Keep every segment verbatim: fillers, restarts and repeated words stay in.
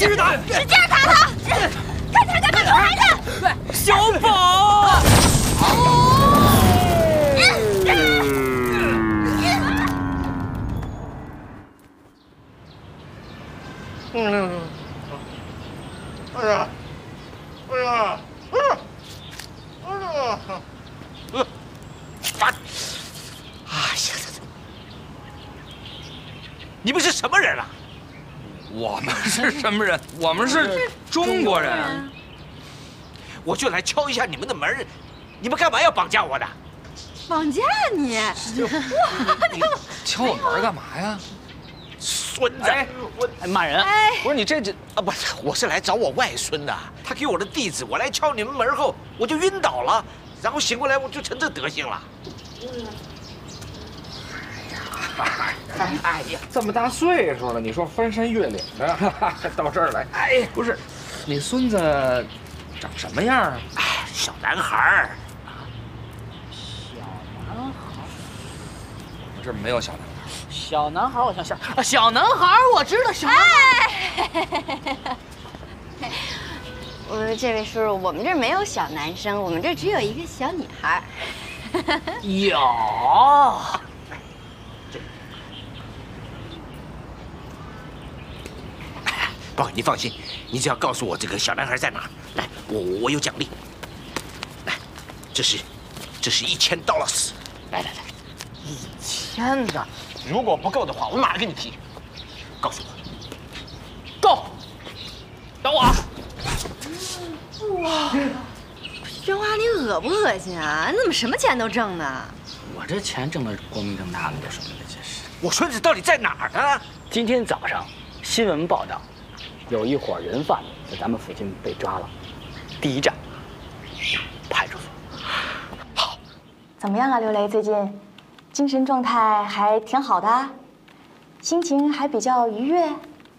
继续打， 使劲打他！看起来在搞孩子。 小宝。 嗯。哎呀！哎呀！哎呀！哎呀！呃，烦！哎呀，你们是什么人啊？ 我们是什么人？我们是中国人。 我就来敲一下你们的门，你们干嘛要绑架我的？ 绑架你？哇！ 你敲我门干嘛呀？ 孙子！我哎，骂人！不是你这这啊，不是，我是来找我外孙的。他给我的地址，我来敲你们门后，我就晕倒了，然后醒过来我就成这德行了。 哎呀，这么大岁数了，你说翻山越岭的，到这儿来，哎，不是，你孙子长什么样啊？ 哎，小男孩儿。 小男孩， 我这没有小男孩。 小男孩，我想想，啊，小男孩，我知道，小男孩。我这位叔叔，我们这儿没有小男生，我们这儿只有一个小女孩。 有。 不，你放心，你只要告诉我这个小男孩在哪儿，来，我我有奖励。来，这是，这是一千 dollars。来来来， 一千的， 如果不够的话，我马上给你提。告诉我， 够。等我。 哇，宣华，你恶不恶心啊？你怎么什么钱都挣呢？ 我这钱挣得光明正大的，有什么的？这是。 我孙子到底在哪儿呢？ 今天早上新闻报道。有一伙人贩子在咱们附近被抓了，第一站派出所。 好，怎么样啊，刘雷？最近精神状态还挺好的，心情还比较愉悦。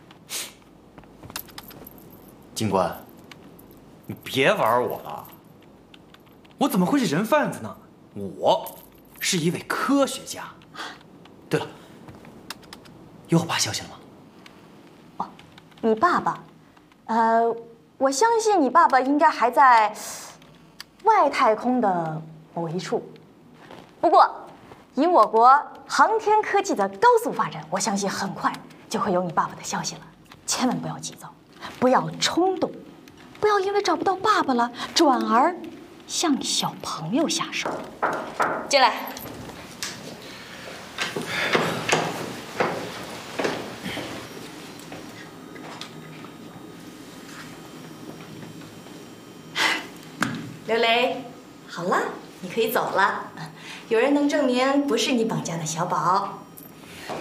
警官，你别玩我了，我怎么会是人贩子呢？我是一位科学家。对了，有我爸消息了吗？ 你爸爸，呃，我相信你爸爸应该还在外太空的某一处。不过，以我国航天科技的高速发展，我相信很快就会有你爸爸的消息了。千万不要急躁，不要冲动，不要因为找不到爸爸了，转而向小朋友下手。进来。刘雷，好了，你可以走了。有人能证明不是你绑架的小宝，